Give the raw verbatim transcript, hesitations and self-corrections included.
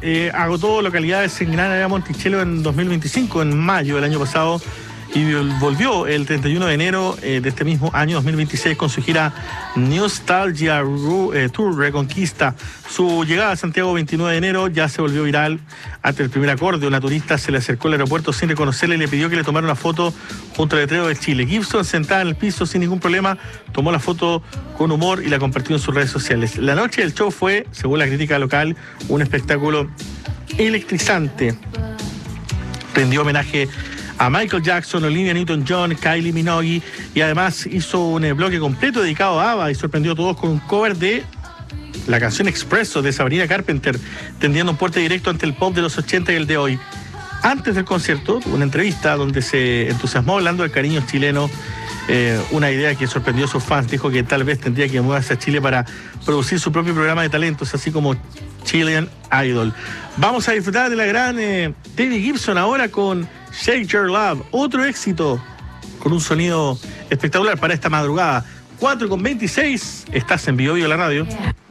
eh, agotó localidades en Gran Área Monticello en dos mil veinticinco, en mayo del año pasado, y volvió el treinta y uno de enero eh, de este mismo año dos mil veintiséis con su gira Nostalgia eh, Tour Reconquista. Su llegada a Santiago veintinueve de enero ya se volvió viral. Ante el primer acorde, una turista se le acercó al aeropuerto sin reconocerle y le pidió que le tomara una foto junto al letrero de Chile. Gibson, sentada en el piso sin ningún problema, tomó la foto con humor y la compartió en sus redes sociales. La noche del show fue, según la crítica local, un espectáculo electrizante. Rendió homenaje a Michael Jackson, Olivia Newton-John, Kylie Minogue, y además hizo un eh, bloque completo dedicado a ABBA y sorprendió a todos con un cover de la canción Expresso de Sabrina Carpenter, tendiendo un puente directo ante el pop de los ochenta y el de hoy. Antes del concierto, tuvo una entrevista donde se entusiasmó hablando del cariño chileno, eh, una idea que sorprendió a sus fans. Dijo que tal vez tendría que mudarse a Chile para producir su propio programa de talentos, así como Chilean Idol. Vamos a disfrutar de la gran eh, Debbie Gibson ahora con Shake Your Love, otro éxito con un sonido espectacular para esta madrugada. cuatro con veintiséis, estás en Bio Bio la radio.